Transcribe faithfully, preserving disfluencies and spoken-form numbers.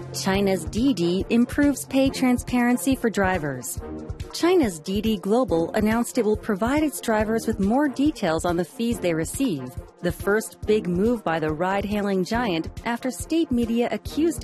China's Didi improves pay transparency for drivers. China's Didi Global announced it will provide its drivers with more details on the fees they receive, the first big move by the ride-hailing giant after state media accused